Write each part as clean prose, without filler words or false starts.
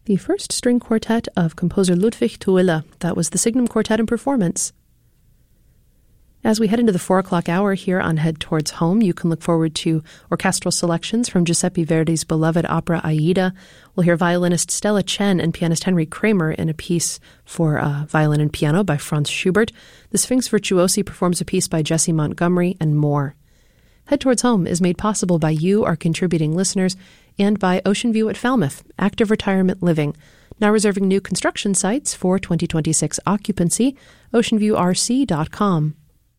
The first string quartet of composer Ludwig Thuille. That was the Signum Quartet in performance. As we head into the 4 o'clock hour here on Head Towards Home, you can look forward to orchestral selections from Giuseppe Verdi's beloved opera Aida. We'll hear violinist Stella Chen and pianist Henry Kramer in a piece for violin and piano by Franz Schubert. The Sphinx Virtuosi performs a piece by Jesse Montgomery, and more. Head Towards Home is made possible by you, our contributing listeners, and by Ocean View at Falmouth, active retirement living, now reserving new construction sites for 2026 occupancy, oceanviewrc.com.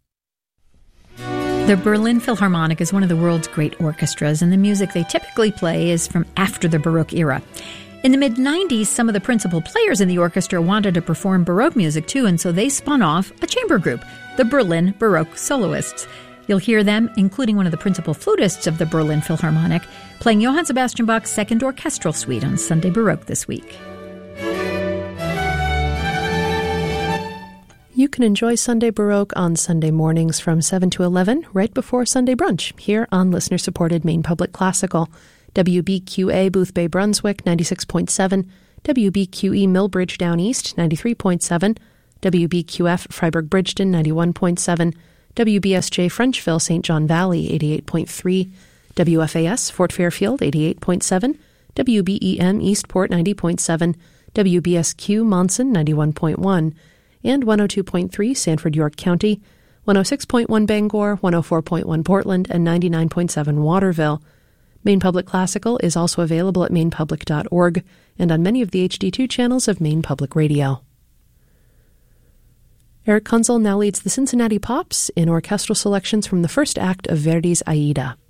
The Berlin Philharmonic is one of the world's great orchestras, and the music they typically play is from after the Baroque era. In the mid-90s, some of the principal players in the orchestra wanted to perform Baroque music too, and so they spun off a chamber group, the Berlin Baroque Soloists. You'll hear them, including one of the principal flutists of the Berlin Philharmonic, playing Johann Sebastian Bach's Second Orchestral Suite on Sunday Baroque this week. You can enjoy Sunday Baroque on Sunday mornings from 7 to 11, right before Sunday brunch, here on listener-supported Maine Public Classical. WBQA Boothbay Brunswick, 96.7, WBQE Millbridge Down East, 93.7, WBQF Freiburg Bridgeton, 91.7, WBSJ Frenchville St. John Valley, 88.3, WFAS Fort Fairfield, 88.7, WBEM Eastport, 90.7, WBSQ Monson, 91.1, and 102.3 Sanford, York County, 106.1 Bangor, 104.1 Portland, and 99.7 Waterville. Maine Public Classical is also available at mainepublic.org and on many of the HD2 channels of Maine Public Radio. Eric Kunzel now leads the Cincinnati Pops in orchestral selections from the first act of Verdi's Aida.